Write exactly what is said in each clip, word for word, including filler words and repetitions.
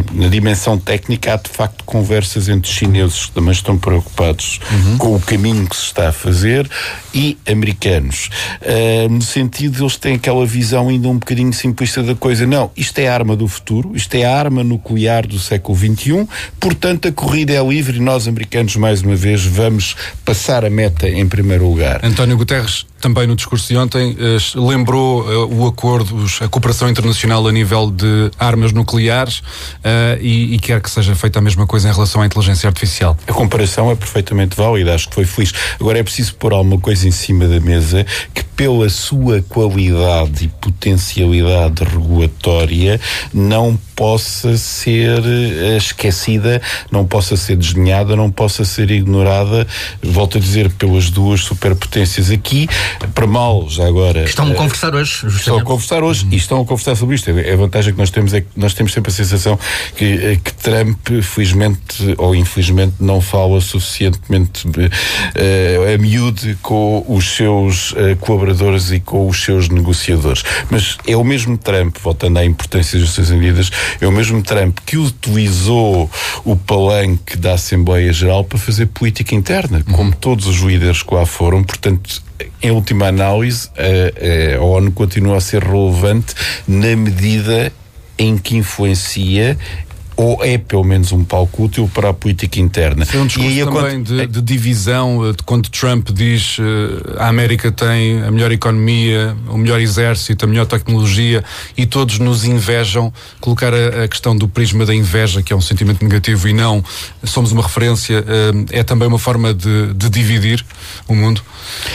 na dimensão técnica há de facto conversas entre chineses que também estão preocupados uhum. com o caminho que se está a fazer e americanos. Uh, no sentido, eles têm aquela visão ainda um bocadinho simplista da coisa. Não, isto é a arma do futuro, isto é a arma nuclear do século vinte e um, portanto a corrida é livre e nós, americanos, mais uma vez, vamos passar a meta em primeiro lugar. António Guterres, também no discurso de ontem, eh, lembrou eh, o acordo, a cooperação internacional a nível de armas nucleares eh, e, e quer que seja feita a mesma coisa em relação à inteligência artificial. A comparação é perfeitamente válida, acho que foi feliz. Agora é preciso pôr alguma coisa em cima da mesa que, pela sua qualidade e potencialidade regulatória, não possa ser uh, esquecida, não possa ser desdenhada, não possa ser ignorada, volto a dizer, pelas duas superpotências aqui, para mal, já agora... Estão a conversar hoje, justamente. Estão a conversar hoje, e estão a conversar sobre isto. A vantagem que nós temos é que nós temos sempre a sensação que, que Trump, felizmente ou infelizmente, não fala suficientemente uh, a miúde com os seus uh, colaboradores e com os seus negociadores. Mas é o mesmo Trump, voltando à importância das Nações Unidas, é o mesmo Trump que utilizou o palanque da Assembleia Geral para fazer política interna, uhum. como todos os líderes que lá foram. Portanto, em última análise, a, a ONU continua a ser relevante na medida em que influencia ou é pelo menos um palco útil para a política interna. Foi um discurso e aí, também quando... de, de divisão, de quando Trump diz uh, a América tem a melhor economia, o melhor exército, a melhor tecnologia e todos nos invejam, colocar a, a questão do prisma da inveja, que é um sentimento negativo e não somos uma referência, uh, é também uma forma de, de dividir o mundo.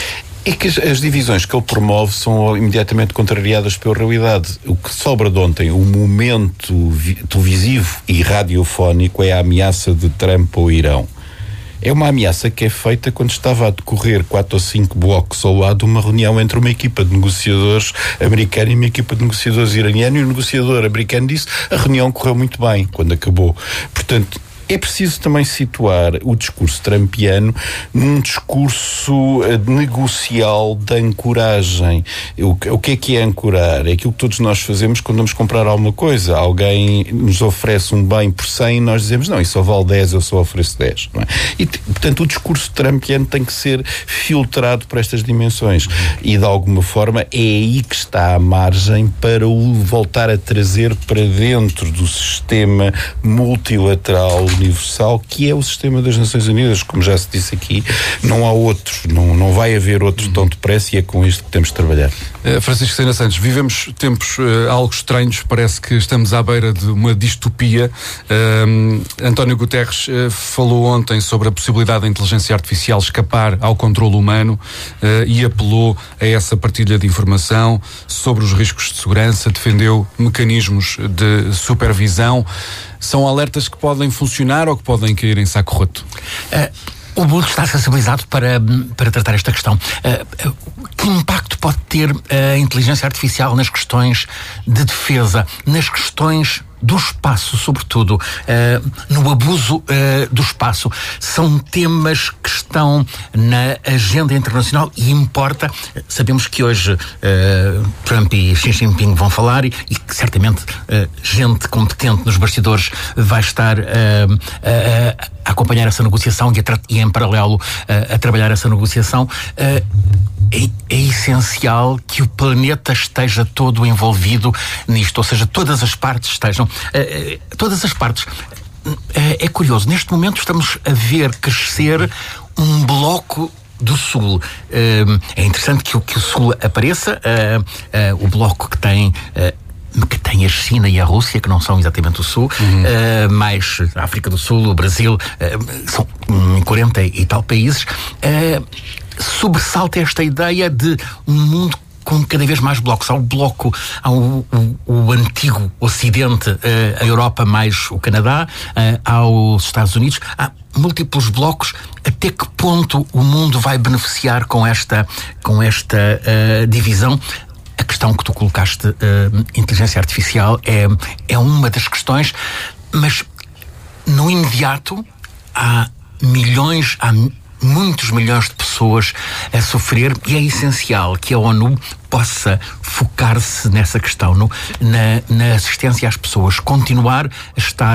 É que as, as divisões que ele promove são imediatamente contrariadas pela realidade. O que sobra de ontem, o momento vi, televisivo e radiofónico, é a ameaça de Trump ao Irão. É uma ameaça que é feita quando estava a decorrer quatro ou cinco blocos ao lado de uma reunião entre uma equipa de negociadores americana e uma equipa de negociadores iraniana, e o negociador americano disse a reunião correu muito bem quando acabou. Portanto, é preciso também situar o discurso trumpiano num discurso negocial de ancoragem. O, o que é que é ancorar? É aquilo que todos nós fazemos quando vamos comprar alguma coisa. Alguém nos oferece um bem por cem e nós dizemos, não, isso só vale dez, eu só ofereço dez. Não é? E, portanto, o discurso trumpiano tem que ser filtrado por estas dimensões. E, de alguma forma, é aí que está a margem para o voltar a trazer para dentro do sistema multilateral universal, que é o sistema das Nações Unidas. Como já se disse aqui, não há outro, não, não vai haver outro tão depressa, e é com isto que temos de trabalhar. Uh, Francisco Sena Santos, vivemos tempos uh, algo estranhos, parece que estamos à beira de uma distopia. Uh, António Guterres uh, falou ontem sobre a possibilidade da inteligência artificial escapar ao controle humano uh, e apelou a essa partilha de informação sobre os riscos de segurança, defendeu mecanismos de supervisão. São alertas que podem funcionar ou que podem cair em saco roto? Uh, o mundo está sensibilizado para, para tratar esta questão. Uh, uh, que impacto pode ter a inteligência artificial nas questões de defesa, nas questões do espaço, sobretudo, uh, no abuso uh, do espaço? São temas que estão na agenda internacional e importa. Sabemos que hoje uh, Trump e Xi Jinping vão falar e, e que certamente uh, gente competente nos bastidores vai estar uh, uh, a acompanhar essa negociação e, a tra- e em paralelo uh, a trabalhar essa negociação. Uh, É, é essencial que o planeta esteja todo envolvido nisto, ou seja, todas as partes estejam, uh, todas as partes. Uh, é curioso, neste momento estamos a ver crescer um bloco do Sul. Uh, é interessante que, que o Sul apareça, uh, uh, o bloco que tem... Uh, que tem a China e a Rússia, que não são exatamente o Sul, uhum. uh, mais a África do Sul, o Brasil, uh, são um, quarenta e tal países. Uh, sobressalta esta ideia de um mundo com cada vez mais blocos. Há o bloco, há o, o, o antigo Ocidente, uh, a Europa mais o Canadá, uh, há os Estados Unidos, há múltiplos blocos. Até que ponto o mundo vai beneficiar com esta, com esta uh, divisão? A questão que tu colocaste, uh, inteligência artificial, é, é uma das questões, mas no imediato há milhões, há muitos milhões de pessoas a sofrer, e é essencial que a ONU possa focar-se nessa questão, no, na, na assistência às pessoas, continuar a estar